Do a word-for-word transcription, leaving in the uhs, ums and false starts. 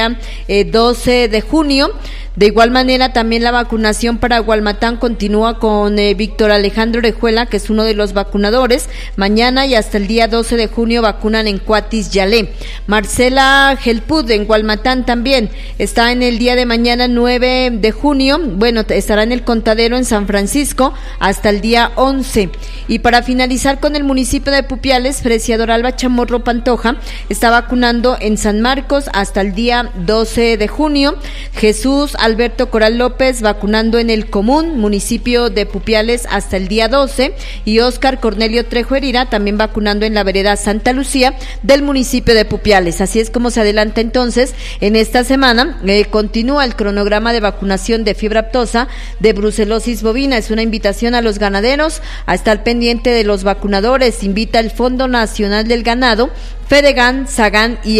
eh, doce de junio. De igual manera, también la vacunación para Gualmatán continúa con eh, Víctor Alejandro Orejuela, que es uno de los vacunadores. Mañana y hasta el día doce de junio vacunan en Cuatis Yalé. Marcela Gelpud en Gualmatán también está en el día de mañana nueve de junio. Bueno, estará en el Contadero en San Francisco hasta el día once. Y para finalizar con el municipio de Pupiales, Freciador Alba Chamorro Pantoja está vacunando en San Marcos hasta el día doce de junio. Jesús Alberto Coral López vacunando en el Común, municipio de Pupiales, hasta el día doce, y Óscar Cornelio Trejo Herida también vacunando en la vereda Santa Lucía del municipio de Pupiales. Así es como se adelanta entonces en esta semana. Eh, continúa el cronograma de vacunación de fiebre aftosa, de brucelosis bovina. Es una invitación a los ganaderos a estar pendiente de los vacunadores. Invita el Fondo Nacional del Ganado, Fedegan, Sagan y